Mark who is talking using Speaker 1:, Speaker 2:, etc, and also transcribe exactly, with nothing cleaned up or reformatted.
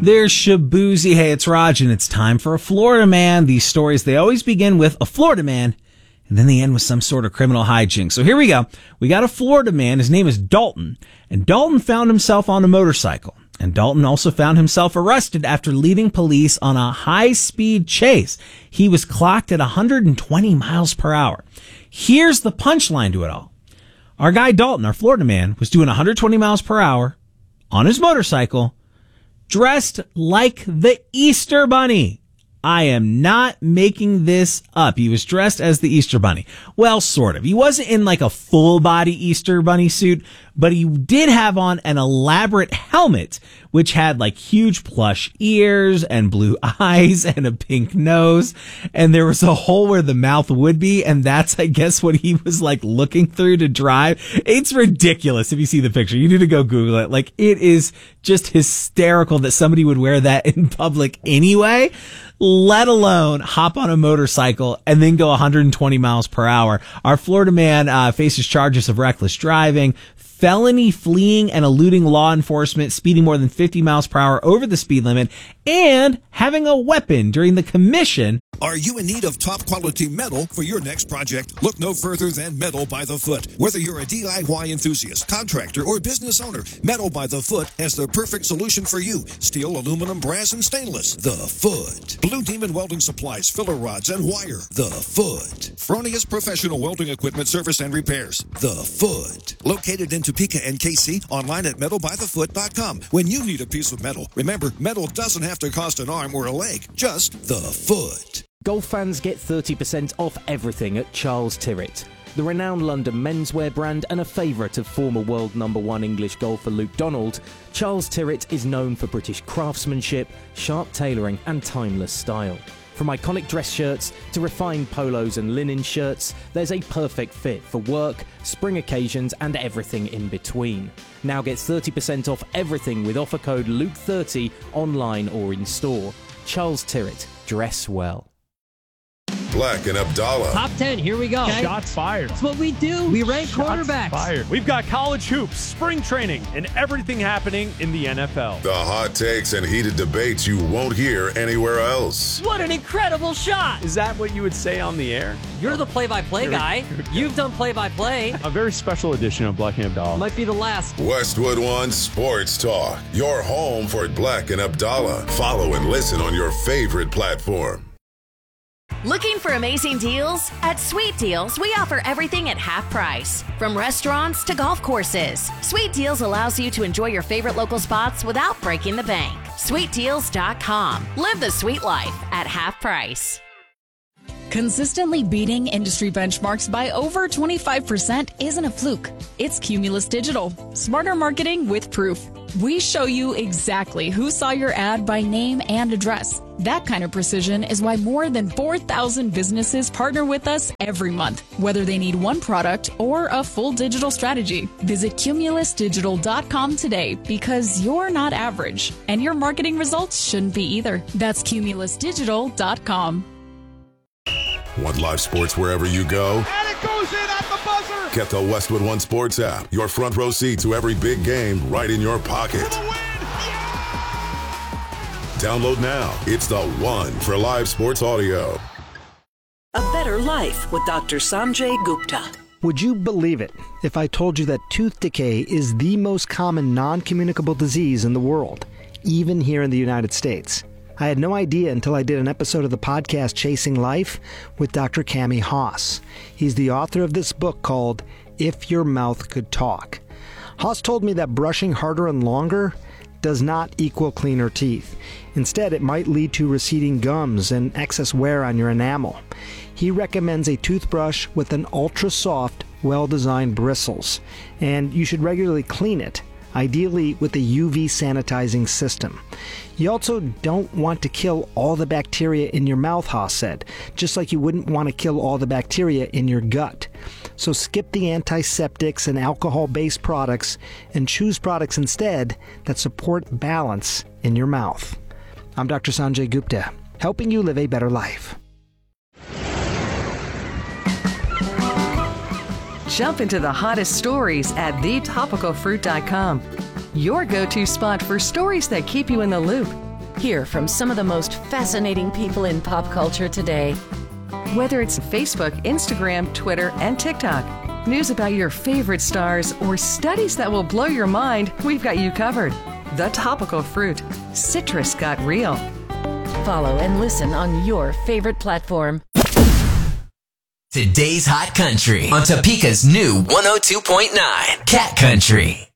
Speaker 1: There's Shabuzi. Hey, it's Raj, and it's time for a Florida man. These stories, they always begin with a Florida man, and then they end with some sort of criminal hijinks. So here we go. We got a Florida man. His name is Dalton, and Dalton found himself on a motorcycle. And Dalton also found himself arrested after leading police on a high-speed chase. He was clocked at one hundred twenty miles per hour. Here's the punchline to it all. Our guy Dalton, our Florida man, was doing one hundred twenty miles per hour on his motorcycle, dressed like the Easter Bunny. I am not making this up. He was dressed as the Easter Bunny. Well, sort of. He wasn't in like a full body Easter Bunny suit, but he did have on an elaborate helmet, which had like huge plush ears and blue eyes and a pink nose. And there was a hole where the mouth would be. And that's, I guess, what he was like looking through to drive. It's ridiculous. If you see the picture, you need to go Google it. Like, it is just hysterical that somebody would wear that in public anyway, let alone hop on a motorcycle and then go one hundred twenty miles per hour. Our Florida man uh, faces charges of reckless driving, felony fleeing and eluding law enforcement, speeding more than fifty miles per hour over the speed limit, and having a weapon during the commission.
Speaker 2: Are you in need of top quality metal for your next project? Look no further than Metal by the Foot. Whether you're a D I Y enthusiast, contractor, or business owner, Metal by the Foot has the perfect solution for you. Steel, aluminum, brass, and stainless. The Foot. Blue Demon Welding Supplies, filler rods, and wire. The Foot. Fronius Professional Welding Equipment Service and Repairs. The Foot. Located in Topeka and K C, online at metal by the foot dot com. When you need a piece of metal, remember, metal doesn't have to cost an arm or a leg, just the foot.
Speaker 3: Golf fans get thirty percent off everything at Charles Tyrwhitt. The renowned London menswear brand and a favourite of former world number one English golfer Luke Donald, Charles Tyrwhitt is known for British craftsmanship, sharp tailoring and timeless style. From iconic dress shirts to refined polos and linen shirts, there's a perfect fit for work, spring occasions and everything in between. Now get thirty percent off everything with offer code Luke thirty online or in store. Charles Tyrwhitt, dress well.
Speaker 4: Black and Abdallah.
Speaker 5: Top ten, here we go. Okay.
Speaker 6: Shots fired.
Speaker 5: That's what we do. We rank
Speaker 6: Shots
Speaker 5: quarterbacks.
Speaker 6: Fired. We've got college hoops, spring training, and everything happening in the N F L.
Speaker 4: The hot takes and heated debates you won't hear anywhere else.
Speaker 5: What an incredible shot.
Speaker 6: Is that what you would say on the air?
Speaker 5: You're the play-by-play guy. You've done play-by-play.
Speaker 6: A very special edition of Black and Abdallah.
Speaker 5: Might be the last.
Speaker 4: Westwood One Sports Talk. Your home for Black and Abdallah. Follow and listen on your favorite platform.
Speaker 7: Looking for amazing deals? At Sweet Deals, we offer everything at half price. From restaurants to golf courses, Sweet Deals allows you to enjoy your favorite local spots without breaking the bank. sweet deals dot com. Live the sweet life at half price.
Speaker 8: Consistently beating industry benchmarks by over twenty-five percent isn't a fluke. It's Cumulus Digital. Smarter marketing with proof. We show you exactly who saw your ad by name and address. That kind of precision is why more than four thousand businesses partner with us every month, whether they need one product or a full digital strategy. Visit cumulus digital dot com today because you're not average, and your marketing results shouldn't be either. That's cumulus digital dot com.
Speaker 4: Want live sports wherever you go?
Speaker 9: And it goes in at the buzzer!
Speaker 4: Get the Westwood One Sports app. Your front row seat to every big game right in your pocket. Download now. It's the one for live sports audio.
Speaker 10: A Better Life with Doctor Sanjay Gupta.
Speaker 11: Would you believe it if I told you that tooth decay is the most common non-communicable disease in the world, even here in the United States? I had no idea until I did an episode of the podcast Chasing Life with Doctor Cami Haas. He's the author of this book called If Your Mouth Could Talk. Haas told me that brushing harder and longer does not equal cleaner teeth. Instead, it might lead to receding gums and excess wear on your enamel. He recommends a toothbrush with an ultra-soft, well-designed bristles, and you should regularly clean it, ideally with a U V sanitizing system. You also don't want to kill all the bacteria in your mouth, Haas said, just like you wouldn't want to kill all the bacteria in your gut. So skip the antiseptics and alcohol-based products and choose products instead that support balance in your mouth. I'm Doctor Sanjay Gupta, helping you live a better life.
Speaker 10: Jump into the hottest stories at the topical fruit dot com. Your go-to spot for stories that keep you in the loop.
Speaker 12: Hear from some of the most fascinating people in pop culture today. Whether it's Facebook, Instagram, Twitter, and TikTok, news about your favorite stars, or studies that will blow your mind, we've got you covered. The Topical Fruit. Citrus got real.
Speaker 7: Follow and listen on your favorite platform.
Speaker 13: Today's Hot Country on Topeka's new one oh two point nine Cat Country.